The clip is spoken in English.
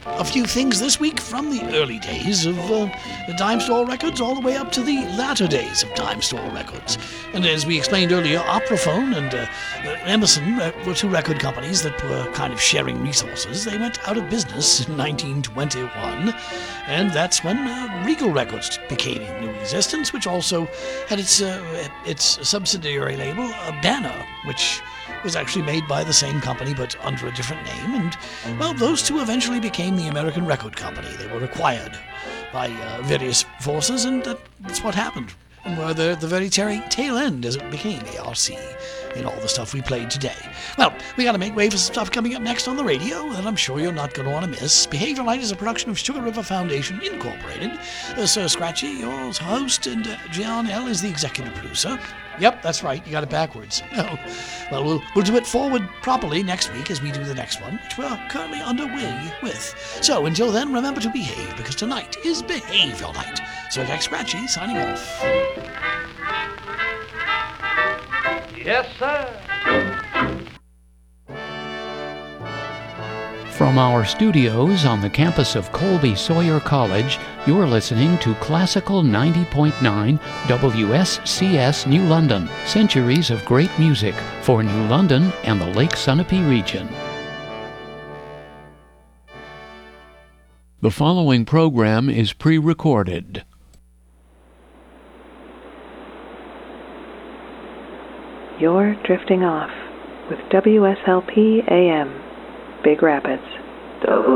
A few things this week from the early days of Dime Store Records all the way up to the latter days of Dime Store Records. And as we explained earlier, Operaphone and Emerson were two record companies that were kind of sharing resources. They went out of business in 1921, and that's when Regal Records became in new existence, which also had its subsidiary label, Banner, which was actually made by the same company but under a different name. And, well, those two eventually became the American Record Company. They were acquired by various forces, and that's what happened. And were the very tail end as it became ARC in all the stuff we played today. Well, we got to make way for some stuff coming up next on the radio that I'm sure you're not going to want to miss. Behavior Light is a production of Sugar River Foundation, Incorporated. Sir Scratchy, your host, and John L. is the executive producer. Yep, that's right. You got it backwards. Oh, well, we'll do it forward properly next week as we do the next one, which we're currently underway with. So until then, remember to behave, because tonight is Behavior Night. Sir Jack Scratchy signing off. Yes, sir. From our studios on the campus of Colby Sawyer College, you're listening to Classical 90.9 WSCS New London, centuries of great music for New London and the Lake Sunapee region. The following program is pre-recorded. You're drifting off with WSLP AM, Big Rapids.